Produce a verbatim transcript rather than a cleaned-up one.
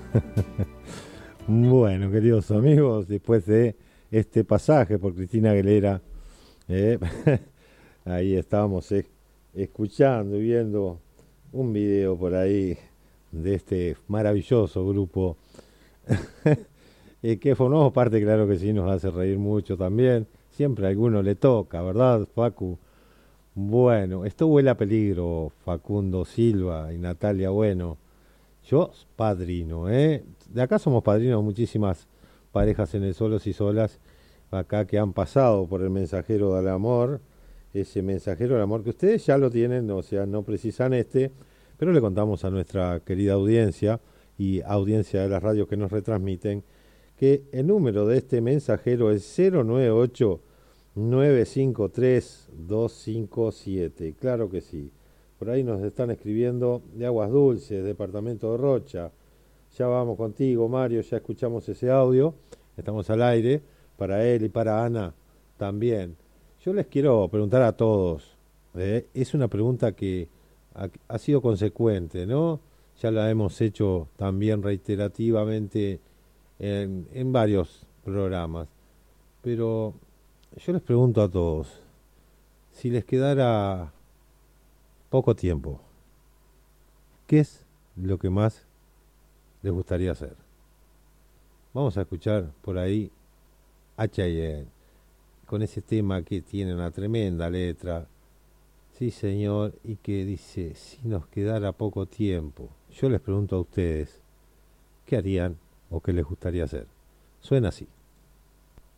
Bueno, queridos amigos, después de este pasaje por Cristina Aguilera, eh, ahí estábamos eh, escuchando y viendo un video por ahí de este maravilloso grupo eh, que formamos parte, claro que sí, nos hace reír mucho también. Siempre a alguno le toca, ¿verdad, Facu? Bueno, esto huele a peligro, Facundo Silva y Natalia Bueno. Yo, padrino, ¿eh? De acá somos padrinos muchísimas parejas en el Solos y Solas, acá que han pasado por el mensajero del amor, ese mensajero del amor que ustedes ya lo tienen, o sea, no precisan este, pero le contamos a nuestra querida audiencia y audiencia de las radios que nos retransmiten, que el número de este mensajero es cero nueve ocho nueve cinco tres dos cinco siete. Claro que sí. Por ahí nos están escribiendo de Aguas Dulces, departamento de Rocha. Ya vamos contigo, Mario, ya escuchamos ese audio. Estamos al aire para él y para Ana también. Yo les quiero preguntar a todos. ¿eh? Es una pregunta que ha, ha sido consecuente, ¿no? Ya la hemos hecho también reiterativamente en, en varios programas. Pero yo les pregunto a todos, si les quedara poco tiempo, ¿qué es lo que más les gustaría hacer? Vamos a escuchar por ahí a Chayanne, con ese tema que tiene una tremenda letra, sí señor, y que dice, si nos quedara poco tiempo. Yo les pregunto a ustedes, ¿qué harían o qué les gustaría hacer? Suena así.